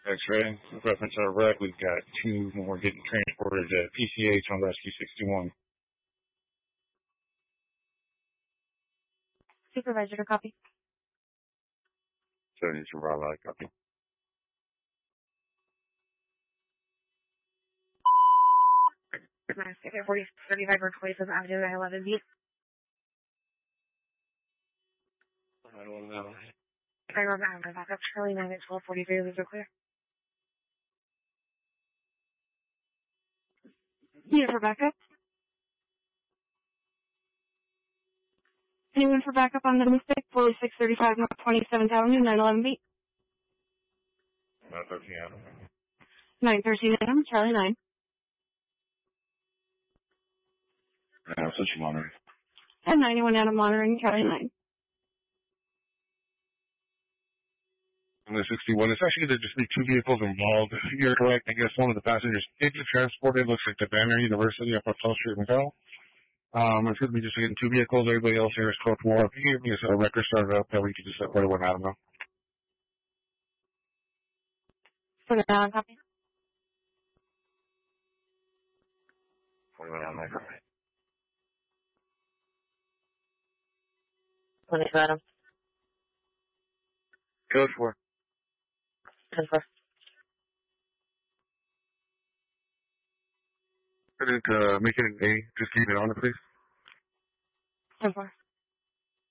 X-ray. Reference our wreck. We've got 2 more getting transported to PCH on Rescue 61. Supervisor to copy. 72 Bravo, copy. Mass 4035 Reconnaissance Avenue 911B. I don't know. I remember back up Charlie 9 at 1243. Those are clear. Yeah, for backup. Anyone for backup on the mistake? 4635 North 27th Avenue, 911B. 913 Adam. 913 Adam, Charlie 9. Such a monitoring. And 91 Adam monitoring, Charlie 9. On the 61, it's actually going to just be 2 vehicles involved. You're correct. I guess one of the passengers did get transported. Looks like the Banner University up on 12th Street, Macau. It's going to be just getting 2 vehicles. Everybody else here is 12 more. If you give me a record started up, then we can just separate one out of them. For the now, copy. 41 on there. 22 Adam. Code 4. 10-4. Make it an A. Just keep it on it, please. 10-4.